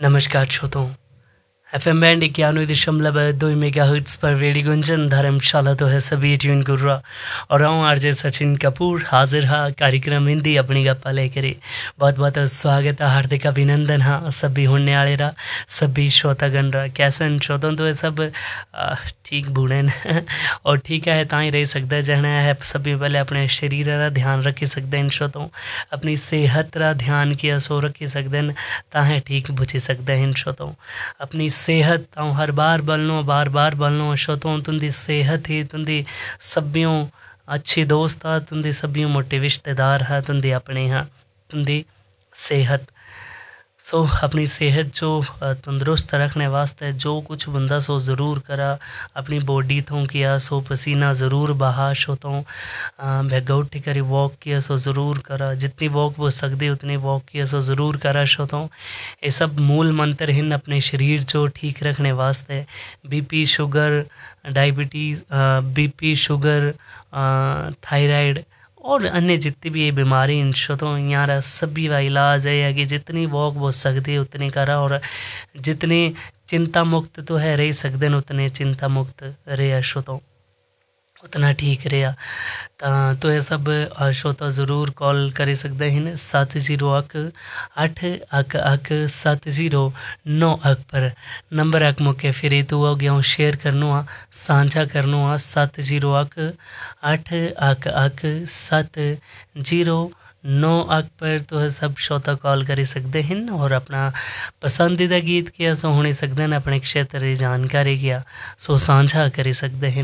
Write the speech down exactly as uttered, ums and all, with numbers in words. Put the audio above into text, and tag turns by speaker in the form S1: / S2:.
S1: नमस्कार श्रोताओं, F M band इक्यानवे दशमलव दो मेगा हर्ट्स पर रेडियो गुंजन धर्मशाला तो है सभी ट्यून कर रहा और आऊँ आरजे सचिन कपूर हाजिर हा कार्यक्रम हिंदी अपनी गप्पा लेकर। बहुत बहुत स्वागत है, हार्दिक अभिनंदन हाँ सभी होने वाले रहा सभी श्रोतागण रहा कैसन श्रोतों तो सब आ, ठीक बूढ़े और ठीक है ता ही रह सकता है जहना है। सभी पहले अपने शरीर का ध्यान रखी सकते हैं श्रोतों, अपनी सेहत का ध्यान किया सो रखी सकते हैं ताहे ठीक बुझी सकते हैं श्रोतों। अपनी सेहत तां हर बार बोलनो बार बार बोलनो श्रोतों, तुंदी सेहत ही तुंदी सभ्यों अच्छी दोस्त है, तुंदी सभ्यों मोटे रिश्तेदार है, तुंदी अपने हाँ तुंदी सेहत। सो अपनी सेहत जो तंदुरुस्त रखने वास्ते जो कुछ बंदा सो ज़रूर करा, अपनी बॉडी तो किया सो पसीना ज़रूर बहा श्रोतों, भैगा उठ करी वॉक किया सो ज़रूर करा, जितनी वॉक हो सकती उतनी वॉक किया सो ज़रूर करा श्रोतों। ये सब मूल मंत्र हैं अपने शरीर जो ठीक रखने वास्ते। BP sugar diabetes BP sugar thyroid और अन्य जितनी भी ये बीमारी इन श्रोतों यार सभी का इलाज है कि जितनी वॉक हो सकती है उतनी करा, और जितनी चिंता मुक्त तो है रह सकते हैं उतने चिंता मुक्त रहे श्रोतों उतना ठीक रहा। तो ये सब श्रोता ज़रूर कॉल कर सकते हैं सात जीरो अक अठ अक अक सात जीरो नौ अक पर नंबर अक मौके फिर तो हो गया शेयर करनो आ साझा करनो आ सात जीरो अक अठ अक अक सात जीरो नौ अक पर तो सब श्रोता कॉल कर सकते हैं और अपना पसंदीदा गीत किया सो होने सकते हैं, अपने क्षेत्र की जानकारी किया सो साझा कर सकते हैं।